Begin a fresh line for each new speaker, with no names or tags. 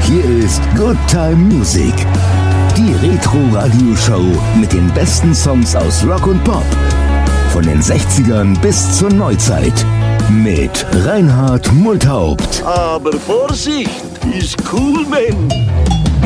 Hier ist Good Time Music, die Retro-Radio-Show mit den besten Songs aus Rock und Pop. Von den 60ern bis zur Neuzeit. Mit Reinhard Multhaupt.
Aber Vorsicht, ist cool, Mann.